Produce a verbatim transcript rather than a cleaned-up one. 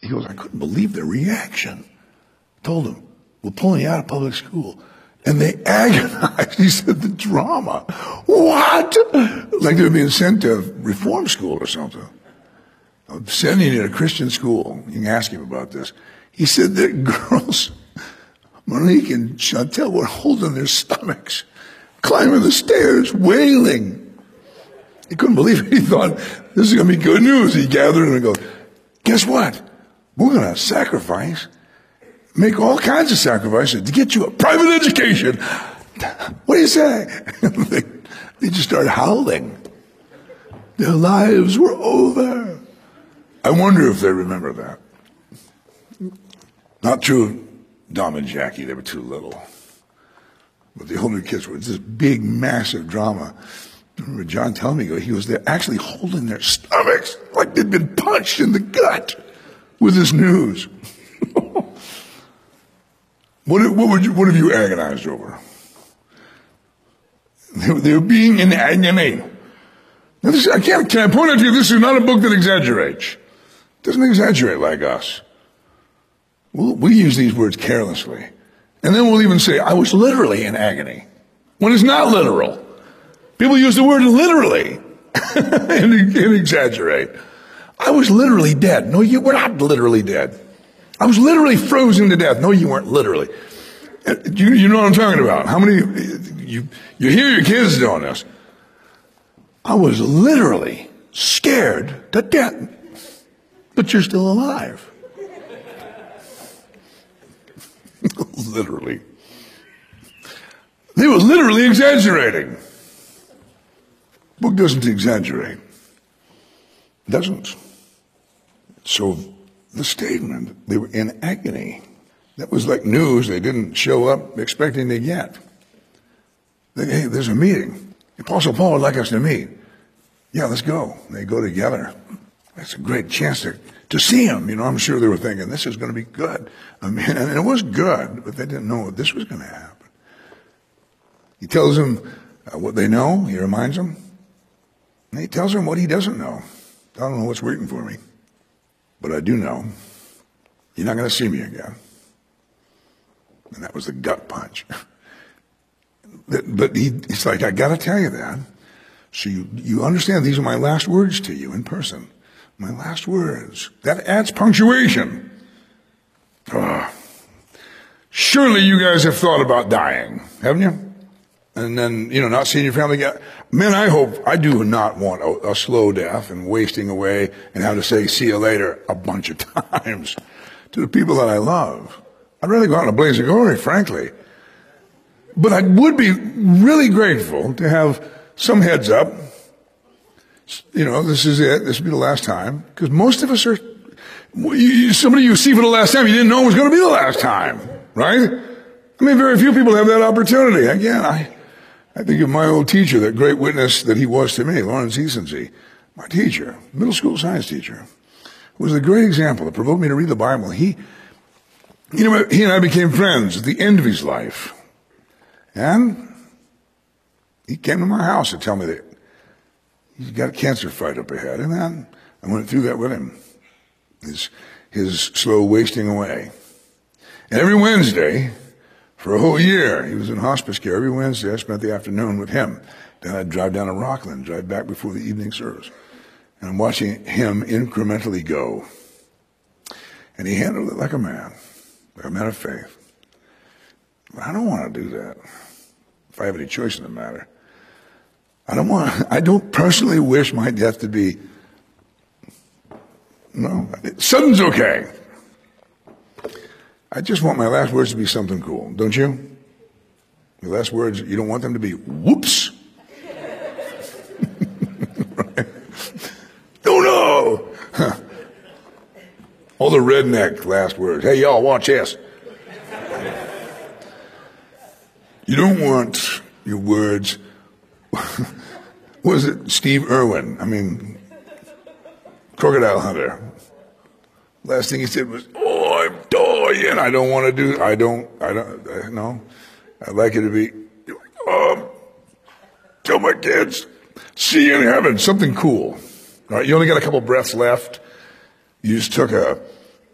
He goes, I couldn't believe their reaction. Told them, we're pulling you out of public school. And they agonized. He said, the drama. What? Like they were being sent to reform school or something. I'm sending you to a Christian school. You can ask him about this. He said that girls, Monique and Chantel, were holding their stomachs, climbing the stairs, wailing. He couldn't believe it. He thought, this is going to be good news. He gathered and goes, guess what? We're going to sacrifice, make all kinds of sacrifices to get you a private education. What do you say? they, they just started howling. Their lives were over. I wonder if they remember that. Not true of Dom and Jackie. They were too little. But the older kids were this big, massive drama. I remember John telling me, he was there actually holding their stomachs like they'd been punched in the gut with this news. what, what, would you, what have you agonized over? They, they were being in agony. Now this, I can't, can I point out to you, this is not a book that exaggerates. It doesn't exaggerate like us. We'll, we use these words carelessly. And then we'll even say, I was literally in agony. When it's not literal. People use the word literally and, and exaggerate. I was literally dead. No, you were not literally dead. I was literally frozen to death. No, you weren't literally. You, you know what I'm talking about. How many, you, you hear your kids doing this. I was literally scared to death. But you're still alive. Literally. They were literally exaggerating. The book doesn't exaggerate. It doesn't. So the statement, they were in agony. That was like news they didn't show up expecting to get. They, hey, there's a meeting. The Apostle Paul would like us to meet. Yeah, let's go. They go together. That's a great chance to, to see him. You know, I'm sure they were thinking, this is going to be good. I mean, and it was good, but they didn't know this was going to happen. He tells them uh, what they know. He reminds them. And he tells them what he doesn't know. I don't know what's waiting for me. But I do know you're not going to see me again. And that was the gut punch. But he, it's like, I got to tell you that. So you, you understand these are my last words to you in person. My last words. That adds punctuation. Oh. Surely you guys have thought about dying, haven't you? And then, you know, not seeing your family again. Men, I hope, I do not want a, a slow death and wasting away and have to say, see you later a bunch of times to the people that I love. I'd rather go out in a blaze of glory, frankly. But I would be really grateful to have some heads up. You know, this is it. This will be the last time. Because most of us are, you, somebody you see for the last time, you didn't know it was going to be the last time. Right? I mean, very few people have that opportunity. Again, I, I think of my old teacher, that great witness that he was to me, Lawrence Easonsy, my teacher, middle school science teacher, was a great example that provoked me to read the Bible. He, you know, he and I became friends at the end of his life. And he came to my house to tell me that he's got a cancer fight up ahead. And then I went through that with him. His, his slow wasting away. And every Wednesday, for a whole year, he was in hospice care. Every Wednesday, I spent the afternoon with him. Then I'd drive down to Rockland, drive back before the evening service. And I'm watching him incrementally go. And he handled it like a man, like a man of faith. But I don't want to do that. If I have any choice in the matter. I don't want, I don't personally wish my death to be, no, sudden's okay. I just want my last words to be something cool, don't you? Your last words, you don't want them to be, whoops. Right? Oh no! Huh. All the redneck last words. Hey y'all, watch this. You don't want your words, was it Steve Irwin? I mean, Crocodile Hunter. Last thing he said was, oh, I'm dying. I don't want to do, I don't, I don't, I, no. I'd like it to be, um, tell my kids, see you in heaven, something cool. All right, you only got a couple breaths left. You just took a